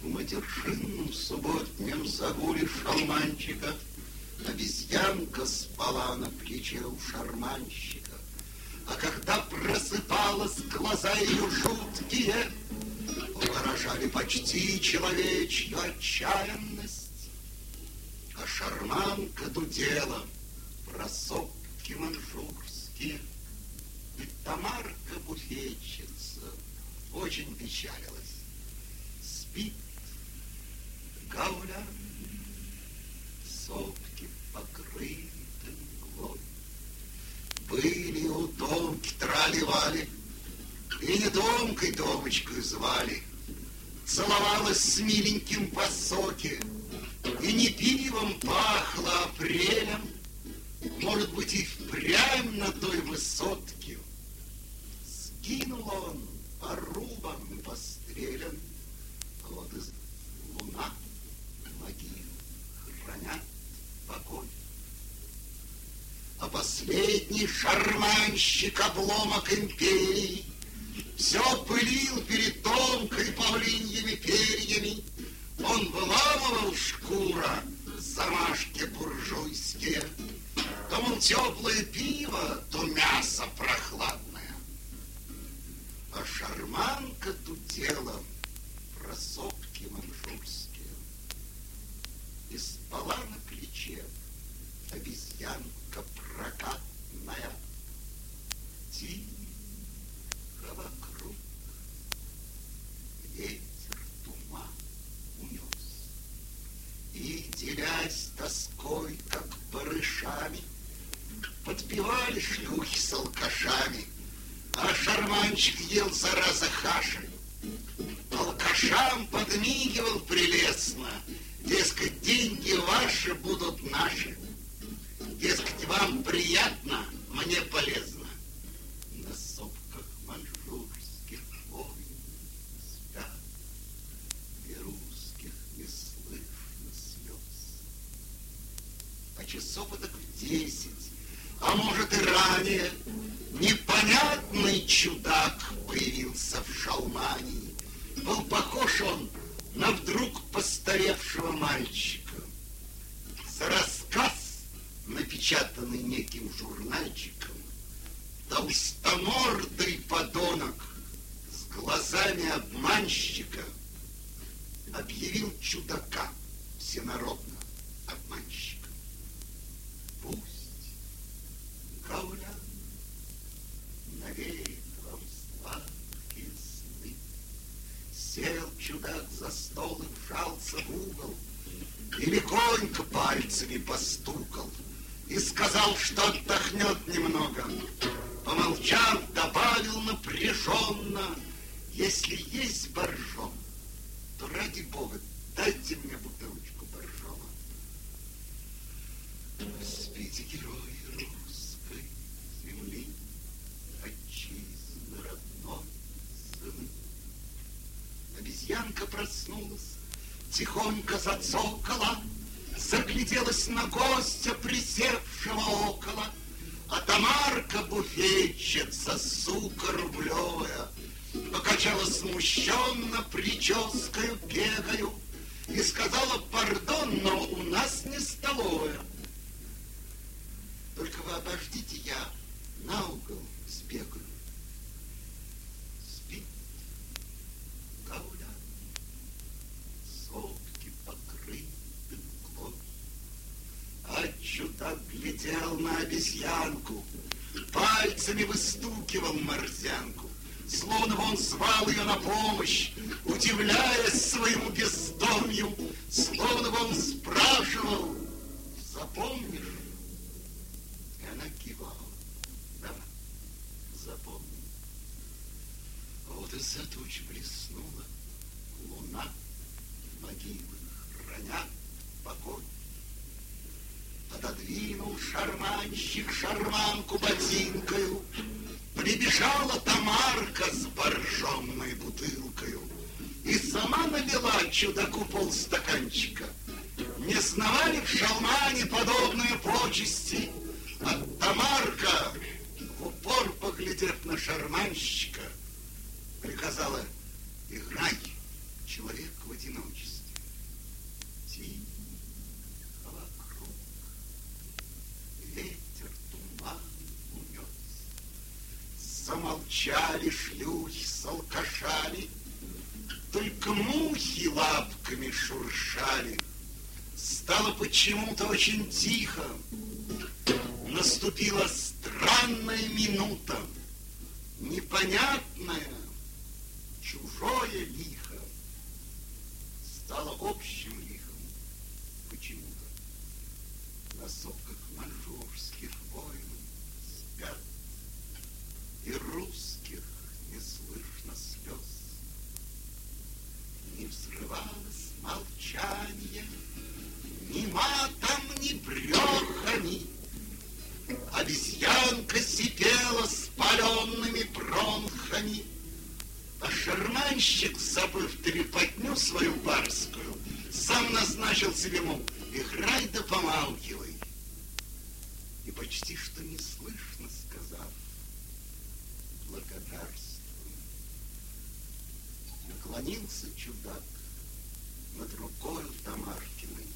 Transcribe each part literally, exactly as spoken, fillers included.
В матершинном субботнем загуле шалманчика обезьянка спала на плече у шарманщика. А когда просыпалась, глаза ее жуткие выражали почти человечью отчаянность. А шарманка дудела про сопки манжурские. И Тамарка буфетчица очень печалилась. Спит Гаулян, сопки покрыты мглой. Были у Томки трали-вали, и не Томкой Томочкой звали. Целовалась с миленьким по соке, и не пивом пахло апрелем. Может быть, и впрямь на той высотке сгинул он по рубам и пострелян. Вот из луна могил хранят покой. А последний шарманщик, обломок империи, все пылил перед тонкой павлиньими перьями. Он выламывал шкура замашки буржуйские. То, мол, теплое пиво, то мясо прохладное. А шарманка дудела про сопки манжурские. И спала на плече обезьянка прокатная. Тихо вокруг ветер туман унес. И, делясь тоской, как барышами, подпевали шлюхи с алкашами, а шарманчик ел, зараза, хаши. Алкашам подмигивал прелестно, дескать, деньги ваши будут наши. Дескать, вам приятно, мне полезно. На сопках манжурских воин спят, и русских не слышно слез. А часов так в десять, а может и ранее, непонятный чудак появился в шалмане. Был похож он на вдруг постаревшего мальчика. За рассказ, напечатанный неким журнальчиком, толстомордый подонок с глазами обманщика объявил чудака всенародно обманщиком. Пусть Гаулян навеет вам сладкие сны. Сел чудак за стол и вжался в угол, и легонько пальцами постукал, и сказал, что отдохнет немного. Помолчав, добавил напряженно: если есть боржом, то ради бога дайте мне бутылочку боржома. Спите, герои русской земли, отчизны родной сыны. Обезьянка проснулась, тихонько зацокала, загляделась на гостя, присевшего около. А Тамарка, буфетчица, сука рублевая, покачала смущенно прическою пегою и сказала: пардон, но у нас не столовая. Только вы обождите, я на угол сбегаю. Спит Гаулян, сопки покрыты мглой. А чудак глядел на обезьянку, пальцами выстукивал морзянку, словно он звал ее на помощь, удивляясь своему бездомью, словно он спрашивал: запомнишь? И она кивала: да, запомню. Вот из-за туч блеснула луна, могилы хранят покой. Отодвинул шарманщик шарманку ботинкою, прибежала Тамарка с боржомной бутылкою и сама налила чудаку полстаканчика. Не знавали в шалмане подобные почести, а Тамарка, в упор поглядев на шарманщика, приказала: играй, человек в одиночестве. Тихо вокруг, ветер туман унес. Замолчали шлюхи с алкашами, только мухи лапками шуршали. Стало почему-то очень тихо. Наступила странная минута, непонятная, чужое лихо. Стало общим лихом почему-то. На сопках маньчжурских воинов спят, и русских не слышно слез. Не взрывалось молчание ни матом, ни брехами. Обезьянка сипела с паленными бронхами, а шарманщик, забыв трепотню свою барскую, сам назначил себе, мол, играй да помалкивай. И почти что неслышно сказав благодарствуй, наклонился чудак над рукою Тамаркиной.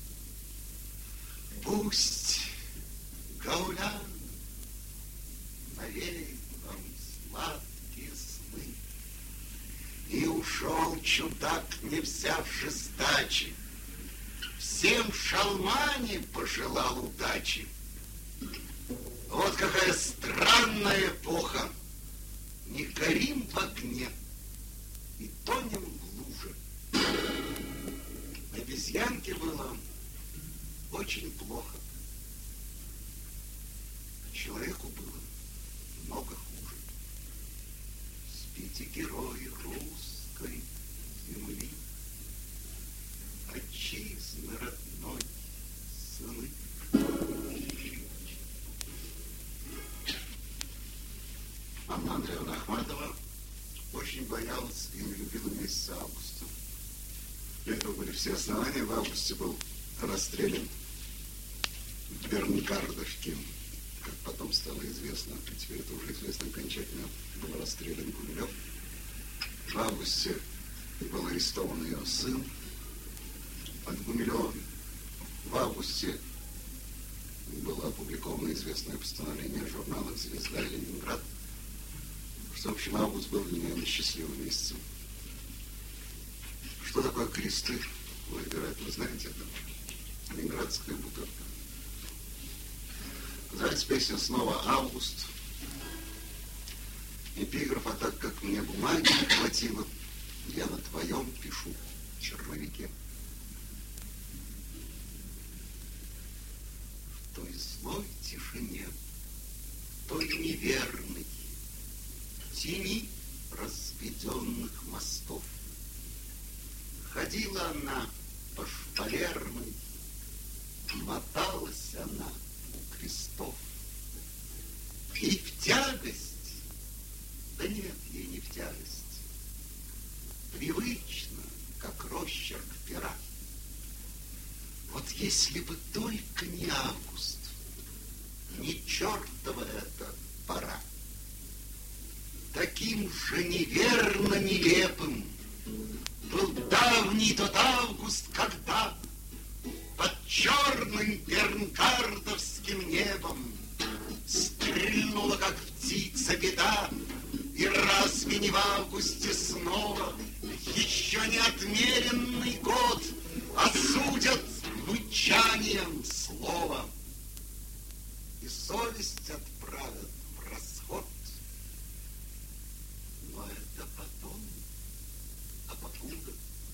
Пусть гаулян навеет вам сладкие сны. И ушел чудак, не взявши сдачи, всем в шалмане пожелал удачи. Вот какая странная эпоха. Не горим в огне и тонем в луже. Обезьянке было очень плохо. Человеку было много хуже. Спите, герои русской земли, отчизны родной сыны. Анна Андреевна Ахматова очень боялась и не любила месяца августа. Для этого были все основания. В августе был расстрелян Бернкардовки, как потом стало известно, и теперь это уже известно окончательно, был расстрелян Гумилев. В августе был арестован ее сын от Гумилева. В августе было опубликовано известное постановление в журналах «Звезда» и «Ленинград», что, в общем, август был для нее несчастливым месяцем. Что такое кресты? Вы, вероятно, знаете это. Ленинградская бутырка. Называется песня снова «Август». Эпиграф: а так как мне бумаги не хватило, я на твоем пишу черновике. В той злой тишине, той неверной тени разведенных мостов ходила она по шпалерной, моталась она у крестов. И в тягость, да нет, ей не в тягость, привычно, как росчерк пера. Вот если бы только не август, не чертова эта пора, таким же неверно нелепым был давний тот август, когда под черным бернкардовским небом стрельнула, как птица, беда. И разве не в августе снова еще не отмеренный год осудят мычанием слова и совесть отправят в расход? Но это потом, а покуда,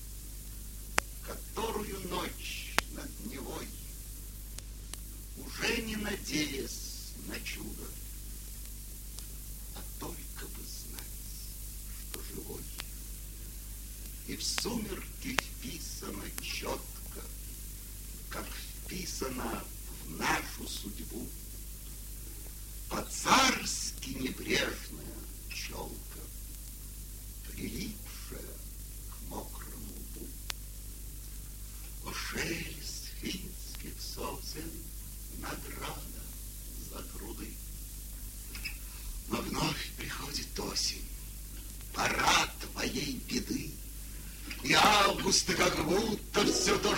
которую ночь над Невой, уже не надеясь на чудо, а только бы знать, что живой. И в сумерки вписано четко, как вписано в нашу судьбу, по-царски небрежная челка, прилипшая к мокрому лбу. О, шелест финских сосен, награда за труды. Но вновь приходит осень, пора твоей беды, и И августа как будто все то